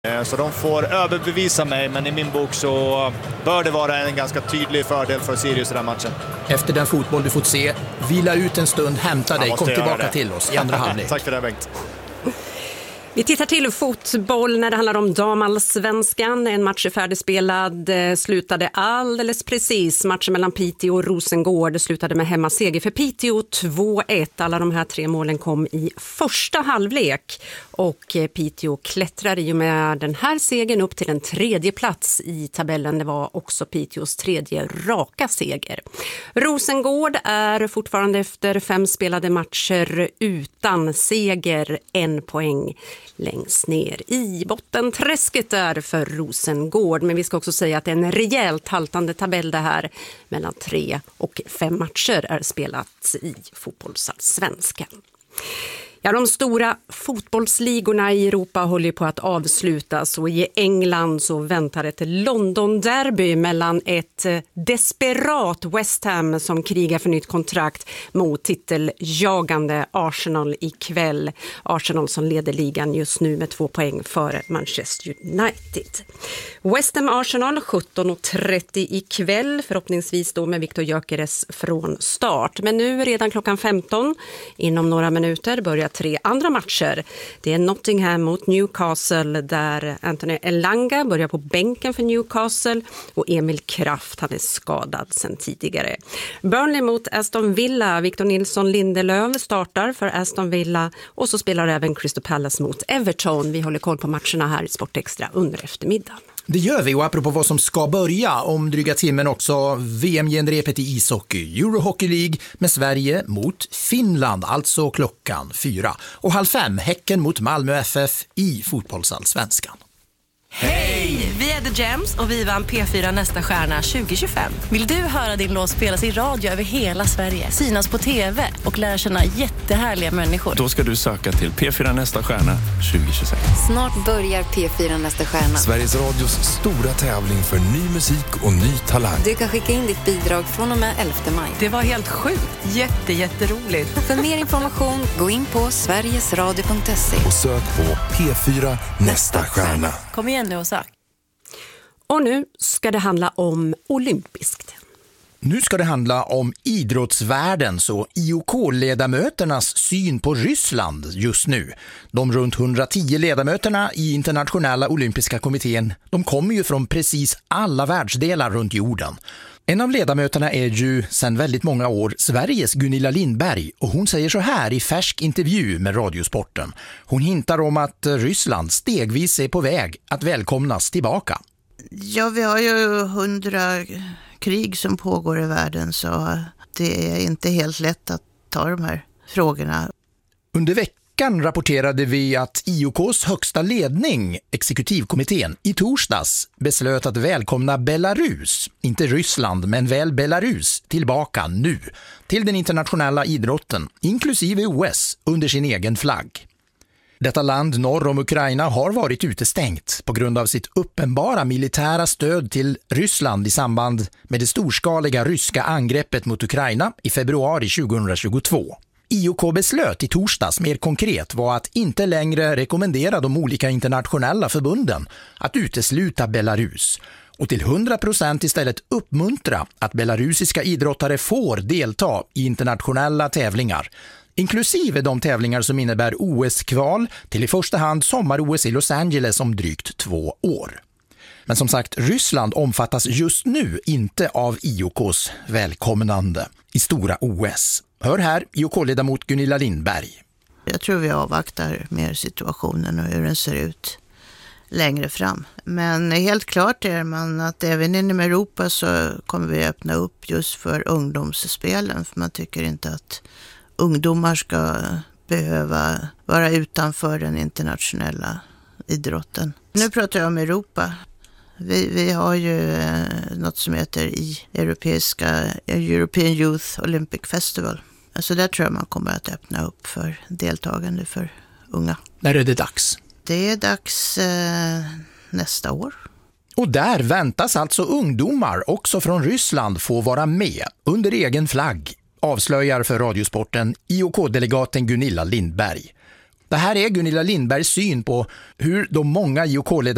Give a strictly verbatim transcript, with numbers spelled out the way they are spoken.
Så de får överbevisa mig, men i min bok så bör det vara en ganska tydlig fördel för Sirius i den matchen. Efter den fotboll du fått se, vila ut en stund, hämta dig, kom tillbaka till oss i andra halvlek. Tack för det, Bengt. Vi tittar till fotboll när det handlar om damallsvenskan. En match är färdigspelad, slutade alldeles precis. Matchen mellan Piteå och Rosengård slutade med hemmaseger för Piteå två ett. Alla de här tre målen kom i första halvlek. Och Piteå klättrar i och med den här segern upp till en tredje plats i tabellen. Det var också Piteås tredje raka seger. Rosengård är fortfarande efter fem spelade matcher utan seger, en poäng längst ner i bottenträsket där för Rosengård. Men vi ska också säga att det är en rejält haltande tabell det här. Mellan tre och fem matcher är spelat i fotbollsallsvenskan. Ja, de stora fotbollsligorna i Europa håller på att avslutas och i England så väntar ett London-derby mellan ett desperat West Ham som krigar för nytt kontrakt mot titeljagande Arsenal ikväll. Arsenal som leder ligan just nu med två poäng före Manchester United. West Ham Arsenal sjutton och trettio ikväll, förhoppningsvis då med Viktor Gyökeres från start. Men nu redan klockan femton, inom några minuter, börjar tre andra matcher. Det är Nottingham mot Newcastle där Anthony Elanga börjar på bänken för Newcastle och Emil Kraft, han är skadad sedan tidigare. Burnley mot Aston Villa, Victor Nilsson Lindelöf startar för Aston Villa och så spelar även Crystal Palace mot Everton. Vi håller koll på matcherna här i Sportextra under eftermiddagen. Det gör vi, och apropå vad som ska börja om dryga timmen också V M-genrepet i ishockey, Eurohockey League med Sverige mot Finland, alltså klockan fyra. Och halv fem, Häcken mot Malmö F F i fotbollsallsvenskan. Hej! Vi är The Gems och vi vann P fyra Nästa stjärna tjugo tjugofem. Vill du höra din låt spelas i radio över hela Sverige, synas på tv och lära känna jättehärliga människor? Då ska du söka till P fyra Nästa stjärna tjugo tjugosex. Snart börjar P fyra Nästa stjärna. Sveriges Radios stora tävling för ny musik och ny talang. Du kan skicka in ditt bidrag från och med elfte maj. Det var helt sjukt. Jätte, jätteroligt. För mer information, gå in på sverigesradio punkt se. Och sök på P fyra Nästa stjärna. Kom igen nu och sök. Och nu ska det handla om olympiskt. Nu ska det handla om idrottsvärldens och I O K-ledamöternas syn på Ryssland just nu. De runt hundratio ledamöterna i internationella olympiska kommittén, de kommer ju från precis alla världsdelar runt jorden. En av ledamöterna är ju sedan väldigt många år Sveriges Gunilla Lindberg, och hon säger så här i färsk intervju med Radiosporten. Hon hintar om att Ryssland stegvis är på väg att välkomnas tillbaka. Ja, vi har ju hundra krig som pågår i världen, så det är inte helt lätt att ta de här frågorna. Under veckan rapporterade vi att I O K:s högsta ledning, exekutivkommittén, i torsdags beslöt att välkomna Belarus, inte Ryssland men väl Belarus, tillbaka nu till den internationella idrotten, inklusive O S, under sin egen flagg. Detta land norr om Ukraina har varit utestängt på grund av sitt uppenbara militära stöd till Ryssland i samband med det storskaliga ryska angreppet mot Ukraina i februari tjugohundratjugotvå. I O K beslöt i torsdags mer konkret var att inte längre rekommendera de olika internationella förbunden att utesluta Belarus och till hundra procent istället uppmuntra att belarusiska idrottare får delta i internationella tävlingar, inklusive de tävlingar som innebär O S-kval till i första hand sommar-O S i Los Angeles om drygt två år. Men som sagt, Ryssland omfattas just nu inte av I O K:s välkomnande i stora O S. Hör här I O K-ledamot Gunilla Lindberg. Jag tror vi avvaktar mer situationen och hur den ser ut längre fram. Men helt klart är man att även inom Europa så kommer vi öppna upp just för ungdomsspelen. För man tycker inte att ungdomar ska behöva vara utanför den internationella idrotten. Nu pratar jag om Europa. Vi, vi har ju eh, något som heter i europeiska European Youth Olympic Festival. Alltså där tror jag man kommer att öppna upp för deltagande för unga. När är det dags? Det är dags eh, nästa år. Och där väntas alltså ungdomar också från Ryssland få vara med under egen flagg, avslöjar för Radiosporten I O K-delegaten Gunilla Lindberg. Det här är Gunilla Lindbergs syn på hur de många I O K-ledamöter